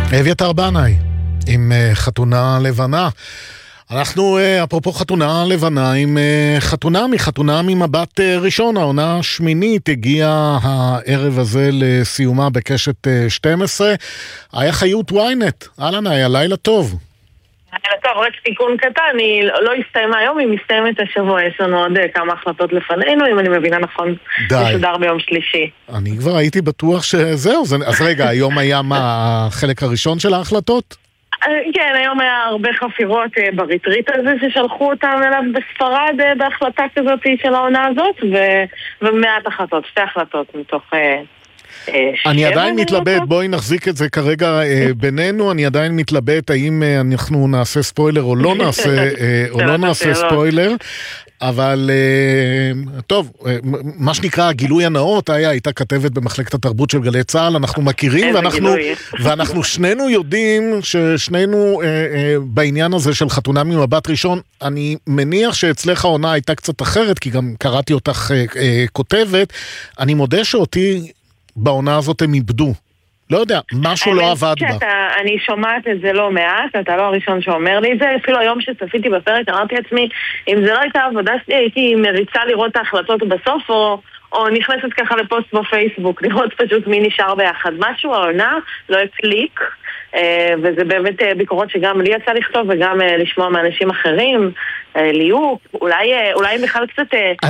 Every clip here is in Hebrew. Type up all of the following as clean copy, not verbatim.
אביתר בנאי עם חתונה לבנה. אנחנו אפרופו חתונה לבנה עם חתונה ממבט ראשון. העונה השמינית הגיעה הערב הזה לסיומה בקשת 12. היה חיות וויינט. אהלן, היה לילה טוב. לילה טוב, רק תיקון קטן, היא לא הסתיימה היום, היא מסתיימת השבוע. יש לנו עוד כמה החלטות לפנינו, אם אני מבינה נכון. משודר ביום שלישי. אני כבר הייתי בטוח שזהו. אז רגע, היום היה מה החלק הראשון של ההחלטות? כן, היום היה הרבה חפירות בריטריט הזה ששלחו אותם אליו בספרד בהחלטה כזאת של העונה הזאת, ומעט החלטות, 2 החלטות מתוך... אני עדיין מתלבט, בואי נחזיק את זה כרגע בינינו, אני עדיין מתלבט האם אנחנו נעשה ספוילר או לא נעשה ספוילר, אבל טוב, מה שנקרא הגילוי הנאות, הייתה כתבת במחלקת התרבות של גלי צהל, אנחנו מכירים ואנחנו שנינו יודעים ששנינו בעניין הזה של חתונה ממבט ראשון. אני מניח שאצלך העונה הייתה קצת אחרת, כי גם קראתי אותך כותבת. אני מודה שאותי בעונה הזאת הם איבדו. לא יודע, משהו לא עבד בה. אני שומעת את זה לא מעט, אתה לא הראשון שאומר לי את זה, אפילו היום שצפיתי בפרק, אמרתי לעצמי, אם זה לא הייתה עבודה שלי, הייתי מריצה לראות את ההחלטות בסוף, או נכנסת ככה לפוסט בפייסבוק, לראות פשוט מי נשאר ביחד. משהו העונה לא הקליק, וזה באמת ביקורות שגם לי יצא לכתוב, וגם לשמוע מאנשים אחרים, ליהוק, אולי בכלל קצת... אז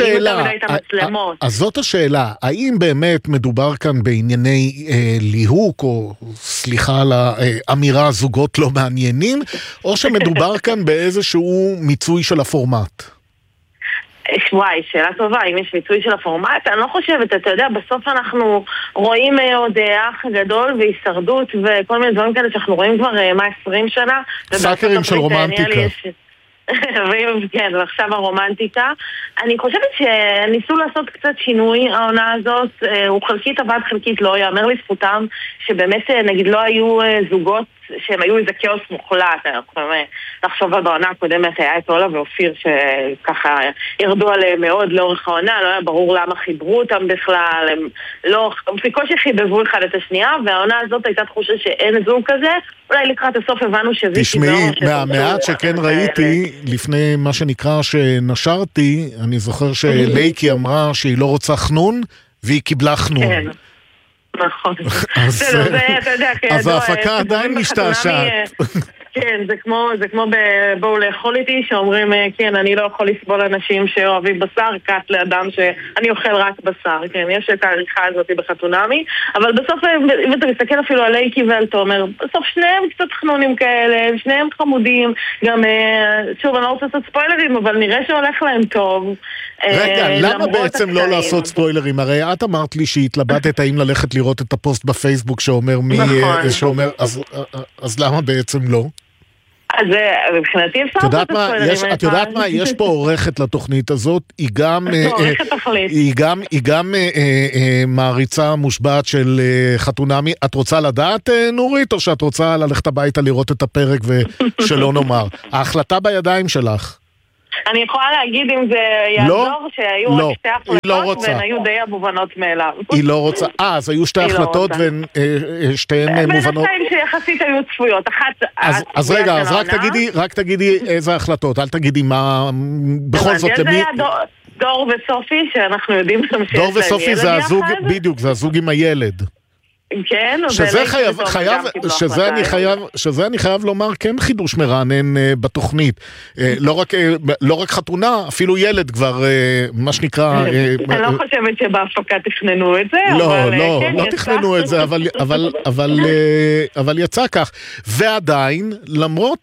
זאת השאלה, האם באמת מדובר כאן בענייני ליהוק, או סליחה על האמירה זוגות לא מעניינים, או שמדובר כאן באיזשהו מיצוי של הפורמט? וואי, שאלה טובה, אם יש מיצוי של הפורמט, אני לא חושבת, אתה יודע, בסוף אנחנו רואים עוד אח גדול והישרדות וכל מיני דברים כאלה שאנחנו רואים כבר 20 שנה. סאקרים של רומנטיקה. כן, ועכשיו הרומנטיקה. אני חושבת שניסו לעשות קצת שינוי העונה הזאת, הוא חלקית עבד, חלקית לא, יאמר לזכותם שבאמת נגיד לא היו זוגות שהם היו איזה כאוס מוחלט. לחשוב על בעונה הקודמת היה את אולה ואופיר שככה ירדו עליהם מאוד לאורך העונה, לא היה ברור למה חיברו אותם בכלל, הם לא, בקושי חיבבו אחד את השנייה, והעונה הזאת הייתה תחושה שאין זוג כזה. אולי לקראת הסוף הבנו שוויקי... תשמעי, מהמעט שכן ראיתי, לפני מה שנקרא שנשרתי, אני זוכר שלייקי אמרה שהיא לא רוצה חנון, והיא קיבלה חנון. כן, נכון. אז ההפקה עדיין משתעשעת. כן, זה כמו בואו לאכול איתי, שאומרים, כן, אני לא יכול לסבול אנשים שאוהבים בשר, קט לאדם שאני אוכל רק בשר, כן, יש את העריכה הזאת בחתונמי, אבל בסוף, אם אתה מסתכל אפילו על לייקי ועל תומר, בסוף שניהם קצת חנונים כאלה, שניהם חמודים, גם, שוב, אני לא רוצה לעשות ספוילרים, אבל נראה שהולך להם טוב. רגע, למה בעצם לא לעשות ספוילרים? הרי את אמרת לי שהתלבטת האם ללכת לראות את הפוסט בפייסבוק שאומר מי, שאומר, אז למה בעצם לא? אז מבחינתי אפשר לעשות ספוילרים. את יודעת מה? יש פה עורכת לתוכנית הזאת, היא גם מעריצה מושבעת של חתונמי. את רוצה לדעת, נורית, או שאת רוצה ללכת הביתה לראות את הפרק ושלא נאמר? ההחלטה בידיים שלך. אני יכולה להגיד אם זה יעזור שהיו רק 2 החלטות והן היו די המובנות מאליו. היא לא רוצה. אז היו 2 החלטות והן שתיהן מובנות. בינתיים שיחסית היו צפויות. אז רגע, אז רק תגידי איזה החלטות. אל תגידי מה בכל זאת למי... זה היה דור וסופי שאנחנו יודעים דור וסופי זה הזוג, בדיוק, זה הזוג עם הילד. כן, שזה אני חייב לומר כן חידוש מרענן בתוכנית. לא רק חתונה, אפילו ילד כבר, מה שנקרא... אני לא חושבת שבהפקה תכננו את זה. לא תכננו את זה, אבל יצא כך. ועדיין, למרות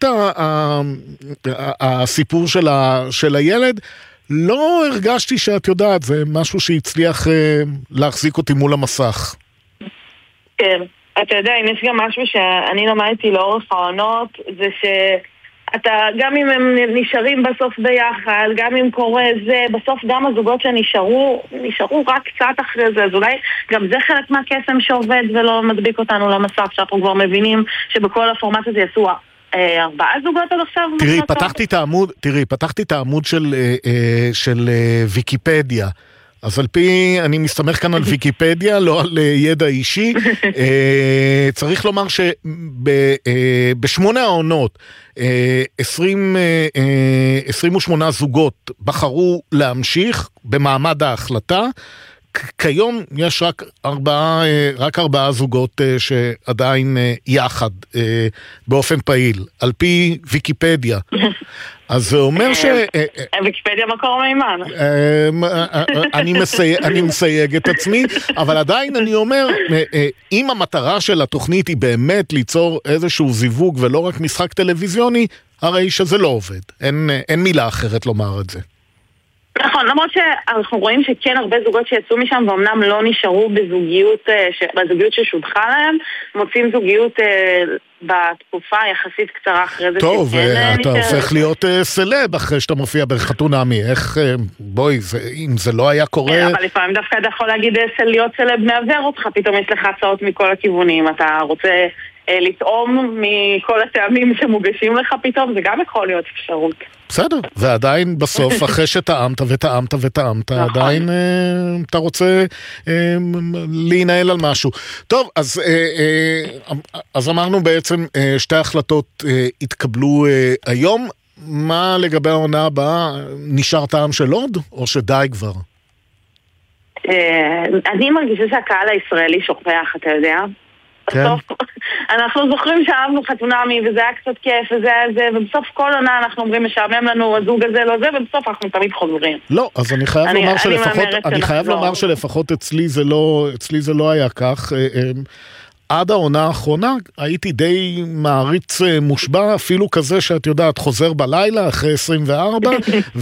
הסיפור של הילד, לא הרגשתי שאת יודעת, זה משהו שהצליח להחזיק אותי מול המסך. כן, אתה יודע, אם יש גם משהו שאני למדתי לאורך העונות, זה שאתה, גם אם הם נשארים בסוף ביחד, גם אם קורה זה, בסוף גם הזוגות שנשארו רק קצת אחרי זה, אז אולי גם זה חלק מהקסם שעובד ולא מדביק אותנו למסך, שאנחנו כבר מבינים שבכל הפורמט הזה יעשו 4 זוגות עד עכשיו. תראי, פתחתי את העמוד של ויקיפדיה. אז על פי, אני מסתמך כאן על ויקיפדיה, לא על ידע אישי, צריך לומר שבשמונה העונות, 28 זוגות בחרו להמשיך במעמד ההחלטה, כיום יש רק ארבעה זוגות שעדיין יחד באופן פעיל, על פי ויקיפדיה. אז זה אומר ויקיפדיה מקור מימן. אני מסייג את עצמי, אבל עדיין אני אומר, אם המטרה של התוכנית היא באמת ליצור איזשהו זיווג ולא רק משחק טלוויזיוני, הרי שזה לא עובד. אין מילה אחרת לומר את זה. נכון, למרות שאנחנו רואים שכן הרבה זוגות שיצאו משם ואומנם לא נשארו בזוגיות ששודחה להם, מוצאים זוגיות בתקופה יחסית קצרה אחרי זה. טוב, אתה הופך להיות סלב אחרי שאתה מופיע בחתונמי, איך, בואי, אם זה לא היה קורה... אבל לפעמים דווקא אתה יכול להגיד להיות סלב מעבר אותך, פתאום יש לך הצעות מכל הכיוונים, אתה רוצה לטעום מכל הטעמים שמוגשים לך פתאום, זה גם יכול להיות אפשרות. בסדר, ועדיין בסוף, אחרי שטעמת וטעמת וטעמת, עדיין אתה רוצה להינהל על משהו. טוב, אז אמרנו בעצם שתי החלטות התקבלו היום. מה לגבי העונה הבאה? נשאר טעם של עוד, או שדי כבר? אני מרגישה שהקהל הישראלי שוכח, אתה יודע? בסוף, אנחנו זוכרים שאהבנו חתונמי וזה היה קצת כיף וזה היה זה, ובסוף כל עונה אנחנו אומרים משעמם לנו הזוג הזה לא זה, ובסוף אנחנו תמיד חוזרים. לא, אז אני חייב לומר שלפחות אצלי זה לא היה כך. עד העונה האחרונה הייתי די מעריץ מושבע, אפילו כזה שאת יודעת, חוזר בלילה אחרי 24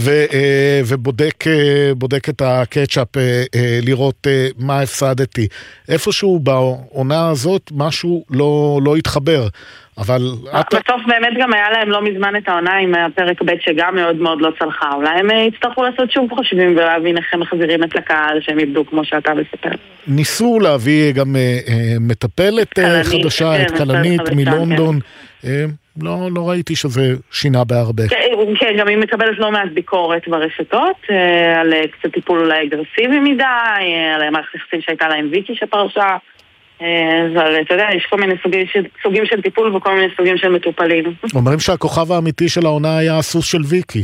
ובודק את הקטשאפ לראות מה הפסדתי. איפשהו בעונה הזאת משהו לא התחבר. אבל בסוף באמת גם היה להם לא מזמן את העונה עם הפרק ב' שגם מאוד מאוד לא צלחה. אולי הם יצטרכו לעשות שוב חושבים ולהבין איך הם מחזירים את לקהל שהם יבדו כמו שאתה מספר. ניסו להביא גם מטפלת חדשה, את קלנית מלונדון. לא ראיתי שזה שינה בהרבה. כן, גם היא מקבלת לא מעט ביקורת ברשתות, על קצת טיפול אולי אגרסיבי מדי, על מערכת יחסים שהייתה להם ויקי שפרשה. אבל אתה יודע, יש כל מיני סוגים של טיפול וכל מיני סוגים של מטופלים. אומרים שהכוכב האמיתי של העונה היה הסוס של ויקי.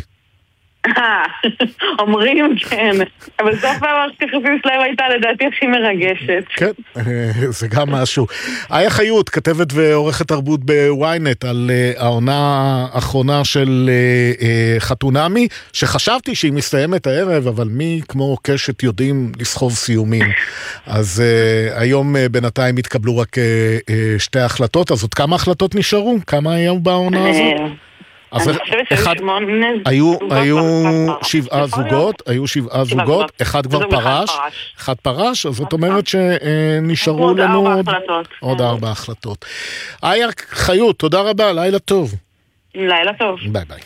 אומרים, כן. אבל סוף המערכת יחסים שלהם הייתה לדעתי הכי מרגשת. כן, זה גם משהו. איה חיות, כתבת ועורכת תרבות בוויינט על העונה האחרונה של חתונמי, שחשבתי שהיא מסתיימת הערב, אבל מי כמו קשת יודעים לסחוב סיומים. אז היום בינתיים התקבלו רק שתי החלטות, אז עוד כמה החלטות נשארו? כמה היו בעונה הזאת? אז היו שבעה זוגות, אחד כבר פרש, אז זאת אומרת שנשארו לנו עוד 4 החלטות. איה חיות, תודה רבה, לילה טוב. לילה טוב. ביי ביי.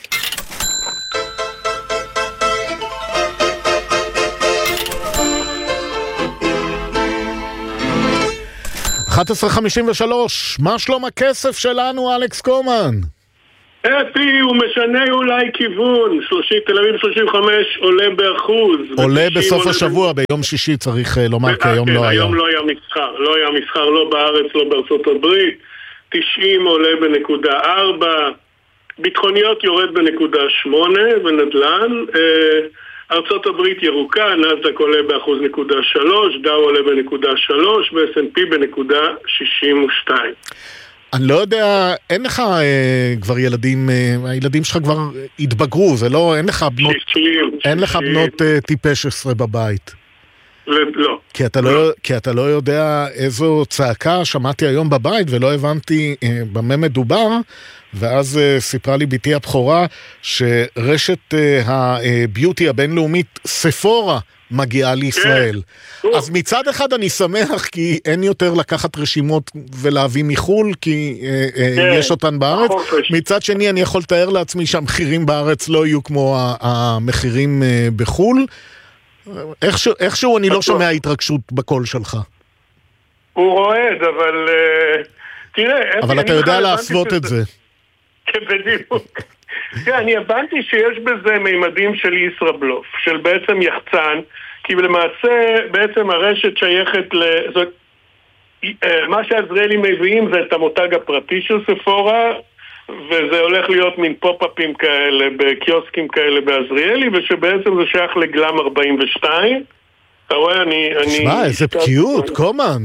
$11.53, מה שלום הכסף שלנו, אלכס קומן? אפי, הוא משנה אולי כיוון, תל אביב 35 עולה באחוז. עולה בסוף השבוע, ביום שישי צריך לומר, כי היום לא היה. היום לא היה מסחר, לא בארץ, לא בארצות הברית. 90 עולה ב.4, ביטחוניות יורד ב.8 ונדל"ן. ארצות הברית ירוקה, נאסד"ק עולה ב1.3, דאו עולה ב.3 ו-S&P ב.62. אני לא יודע, אין לך כבר ילדים, הילדים שלך כבר התבגרו, זה לא, אין לך בנות טיפש 10 בבית. לא. כי אתה לא יודע איזו צעקה שמעתי היום בבית ולא הבנתי במה מדובר, ואז סיפרה לי ביתי הבכורה שרשת הביוטי הבינלאומית ספורה מגיעה לישראל. אז מצד אחד אני שמח כי אין יותר לקחת רשימות ולהביא מחול כי יש אותן בארץ. מצד שני אני יכול לתאר לעצמי שהמחירים בארץ לא יהיו כמו המחירים בחול. איכשהו אני לא שומע התרגשות בקול שלך. הוא רועד, אבל תראה... אבל אתה יודע להסוות את זה. כן, בדיוק. אני הבנתי שיש בזה מימדים של ישראבלוף, של בעצם יחצן, כי למעשה בעצם הרשת שייכת מה שעזריאלי מביאים זה את המותג הפרטי של ספורה, וזה הולך להיות מין פופ-אפים כאלה בקיוסקים כאלה בעזריאלי, ושבעצם זה שייך לגלם 42. אתה רואה, שמע, איזה בקיאות, קומן.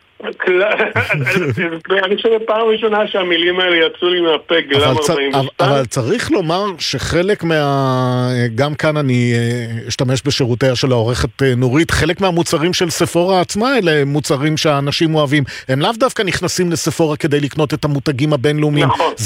אני חושב פעם ראשונה שהמילים האלה יצאו לי מהפה, גלם 42. אבל צריך לומר שחלק גם כאן אני אשתמש בשירותיה של העורכת נורית, חלק מהמוצרים של ספורה עצמה אלה מוצרים שהאנשים אוהבים, הם לאו דווקא נכנסים לספורה כדי לקנות את המותגים הבינלאומיים.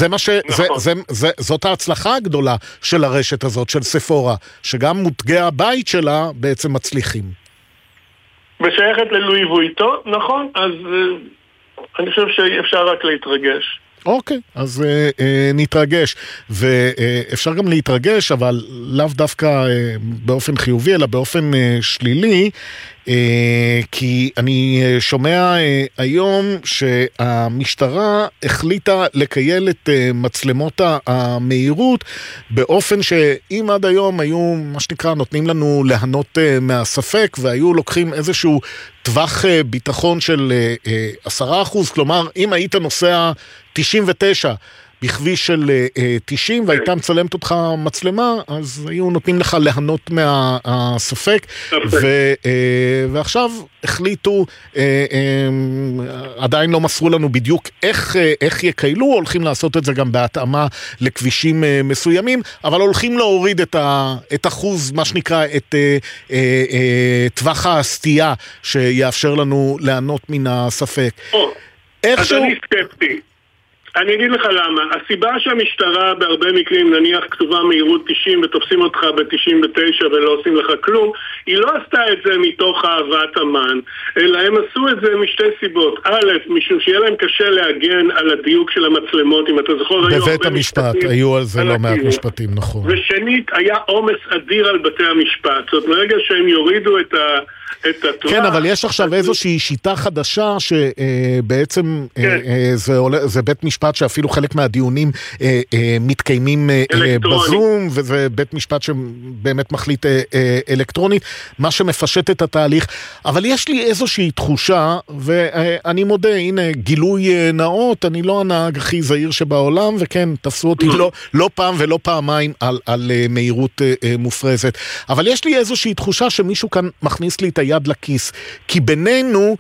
זאת ההצלחה הגדולה של הרשת הזאת של ספורה, שגם מותגי הבית שלה בעצם מצליחים. ושייכת ללואי וויטון, נכון, אז אני חושב שאפשר רק להתרגש. אוקיי, אז נתרגש, ואפשר גם להתרגש, אבל לאו דווקא באופן חיובי, אלא באופן שלילי, כי אני שומע היום שהמשטרה החליטה לקייל את מצלמות המהירות באופן שאם עד היום היו מה שנקרא נותנים לנו להנות מהספק והיו לוקחים איזשהו טווח ביטחון של 10%, כלומר אם היית נוסע 99 בכביש של 90 והייתה מצלמת אותך מצלמה, אז היו נותנים לך להנות מהספק, ועכשיו החליטו, עדיין לא מסרו לנו בדיוק איך יקייlu, הולכים לעשות את זה גם בהתאמה לכבישים מסוימים, אבל הולכים להוריד את אחוז, מה שנקרא, את טווח הסטייה שיאפשר לנו להנות מן הספק. אז אני סקפטי. אני אגיד לך למה. הסיבה שהמשטרה בהרבה מקרים נניח כתובה מהירות 90 ותופסים אותך ב-99 ולא עושים לך כלום, היא לא עשתה את זה מתוך אהבת אמן, אלא הם עשו את זה משתי סיבות. א', משום שיהיה להם קשה להגן על הדיוק של המצלמות, אם אתה זוכר, בבית המשפט, היו על זה לא מעט משפטים, נכון. ושנית, היה עומס אדיר על בתי המשפט. זאת ברגע שהם יורידו את כן, אבל יש עכשיו איזושהי שיטה חדשה שבעצם זה בית משפט שאפילו חלק מהדיונים מתקיימים בזום, וזה בית משפט שבאמת מחליט אלקטרונית, מה שמפשט את התהליך. אבל יש לי איזושהי תחושה, ואני מודה, הנה גילוי נאות, אני לא הנהג הכי זהיר שבעולם, וכן, תפסו אותי לא פעם ולא פעמיים על מהירות מופרזת. אבל יש לי איזושהי תחושה שמישהו כאן מכניס לי את היד לכיס, כי בינינו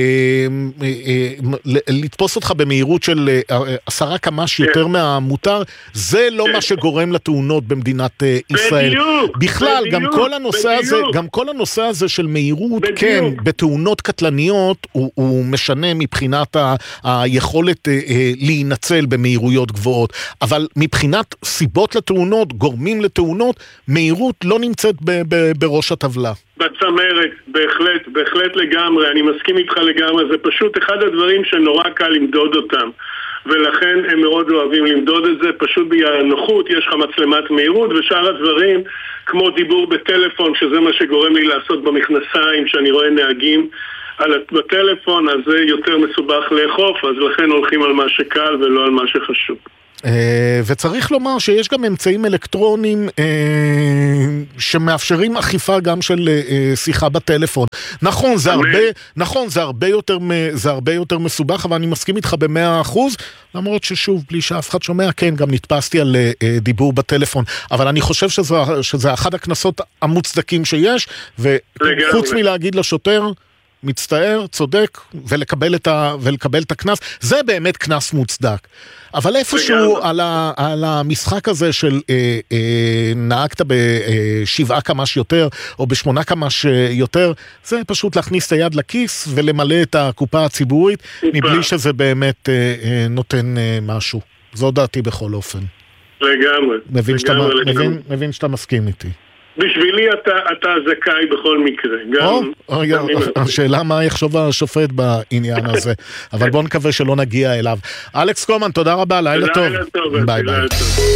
לתפוס אותך במהירות של 10 קמ"ש יותר מהמותר, זה לא מה שגורם לתאונות במדינת ישראל. בכלל, גם כל הנושא הזה של מהירות, כן, בתאונות קטלניות, הוא משנה מבחינת היכולת להינצל במהירויות גבוהות, אבל מבחינת סיבות לתאונות, גורמים לתאונות, מהירות לא נמצאת בראש הטבלה. בצמרת, בהחלט לגמרי, אני מסכים איתך לגמרי, זה פשוט אחד הדברים שנורא קל למדוד אותם, ולכן הם מאוד אוהבים למדוד את זה, פשוט בנוחות, יש לך מצלמת מהירות, ושאר הדברים, כמו דיבור בטלפון, שזה מה שגורם לי לעשות במכנסיים, שאני רואה נהגים בטלפון, אז זה יותר מסובך לאכוף, אז לכן הולכים על מה שקל ולא על מה שחשוב. וצריך לומר שיש גם אמצעים אלקטרוניים שמאפשרים אכיפה גם של שיחה בטלפון. נכון, זה הרבה יותר מסובך, אבל אני מסכים איתך ב100%, למרות ששוב, בלי שאף אחד שומע, כן, גם נתפסתי על דיבור בטלפון, אבל אני חושב שזה אחד הקנסות המוצדקים שיש, וחוץ מלהגיד לשוטר, מצטער, צודק, ולקבל את הקנס, זה באמת קנס מוצדק. אבל איפשהו על המשחק הזה של נהגת ב7 קמ"ש יותר, או ב8 קמ"ש יותר, זה פשוט להכניס את היד לכיס, ולמלא את הקופה הציבורית, מבלי שזה באמת נותן משהו. זו דעתי בכל אופן. לגמרי. מבין שאתה מסכים איתי. בשבילי אתה זכאי בכל מקרה. השאלה מה יחשוב השופט בעניין הזה, אבל בוא נקווה שלא נגיע אליו. אלכס קומן, תודה רבה, לילה טוב. ביי ביי.